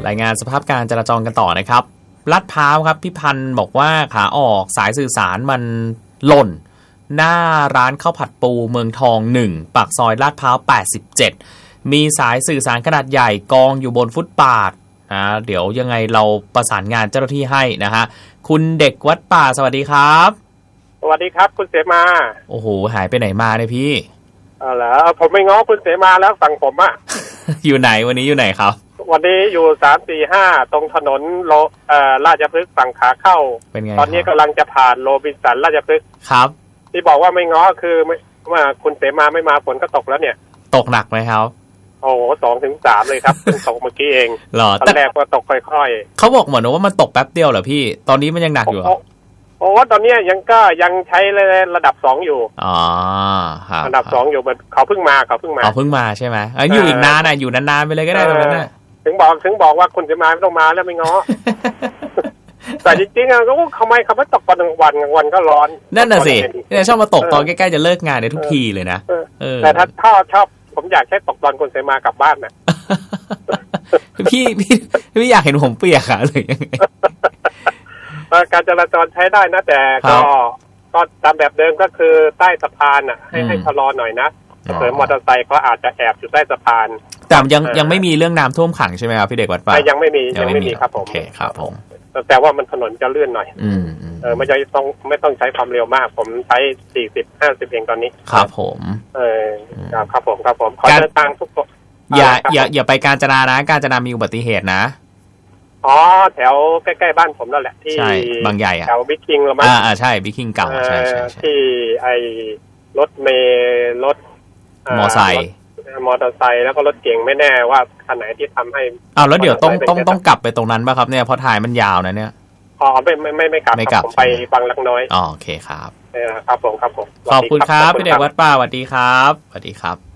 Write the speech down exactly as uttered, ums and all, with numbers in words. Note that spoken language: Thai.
รายงานสภาพการจราจรกันต่อนะครับลาดพร้าวครับพี่พันธ์บอกว่าขาออกสายสื่อสารมันหล่นหน้าร้านข้าวผัดปูเมืองทองหนึ่งปากซอยลาดพร้าวแปดสิบเจ็ดมีสายสื่อสารขนาดใหญ่กองอยู่บนฟุตบาทนะเดี๋ยวยังไงเราประสานงานเจ้าหน้าที่ให้นะฮะคุณเด็กวัดป่าสวัสดีครับสวัสดีครับคุณเสมาโอ้โหหายไปไหนมาเนี่ยพี่อ๋อเหรอผมไม่ง้อคุณเสมาแล้วฝั่งผมอะอยู่ไหนวันนี้อยู่ไหนครับวันนี้อยู่สามสี่ห้าตรงถนนโลเอ่อราชพฤกษ์ฝั่งขาเข้าเป็นไงตอนนี้กำลังจะผ่านโรบินสันราชพฤกษ์ครับที่บอกว่าไม่ง้อคือว่าคุณเสมาไม่มาฝนก็ตกแล้วเนี่ยตกหนักไหมครับโอ้โหสองถึงสามเลยครับเพิ่งตกเมื่อกี้เองหรอตอนแรกก็ตกค่อยๆเขาบอกเหมือนว่ามันตกแป๊บเดียวเหรอพี่ตอนนี้มันยังหนักอยู่โอ้ตอนนี้ยังก็ยังใช้ระดับสองอยู่อ๋อครับระดับสองอยู่เขาเพิ่งมาเขาเพิ่งมาเขาเพิ่งมาใช่ไหมเอออยู่อีกนานนะอยู่นานๆไปเลยก็ได้ตรงนั้นน่ะถึงบอกถึงบอกว่าคุณจะมาไม่ต้องมาแล้วไม่ง้อ แต่จริงๆอ่ะก็ทำไมเขาไม่ตกตอนกลางวันกลางวันก็ร้อนนั่นน่ะสิเนี่ยชอบมาตกตอนใกล้ๆจะเลิกงานในทุกทีเลยนะแต่ถ้าชอบชอบผมอยากให้ตกตอนคุณเสมากลับบ้านนะพี่พี่พี่อยากเห็นผมเปียกอะหรือยังไงการจราจรใช้ได้นะแต่ก็ก็ตามแบบเดิมก็คือใต้สะพานอ่ะให้ให้ชะลอหน่อยนะเสริมมอเตอร์ไซค์เขาอาจจะแอบอยู่ใต้สะพานแต่ยังยังไม่มีเรื่องน้ำท่วมขังใช่ไหมครับพี่เด็กวัดป่ายังไม่มียังไม่มีครับผมโอเคครับผมแต่ว่ามันถนนจะเลื่อนหน่อยอืมเออไม่จะต้องไม่ต้องใช้ความเร็วมากผมใช้สี่สิบห้าสิบเองตอนนี้ครับผมเออครับผมครับผมขอเดินทางทุกคนอย่าอย่าอย่าไปกาญจนานะกาญจนามีอุบัติเหตุนะอ๋อแถวใกล้ๆบ้านผมนั่นแหละที่บางใหญ่อะแถวบิ๊กคิงละมั้งอ่าใช่บิ๊กคิงเก่าใช่ใช่ที่ไอ้รถเมล์รถมอไซค์มอเตอร์ไซค์แล้วก็รถเก๋งไม่แน่ว่าคันไหนที่ทำให้อ้าวแล้วเดี๋ยวต้องต้องต้องกลับไปตรงนั้นป่ะครับเนี่ยเพราะทายมันยาวนะเนี่ยอ๋อไม่ไม่ไม่ไม่กลับไม่กลับผมไปบางลักน้อยอ๋อโอเคครับเออครับผมครับผมขอบคุณครับพี่เด็กวัดป่าสวัสดีครับสวัสดีครับ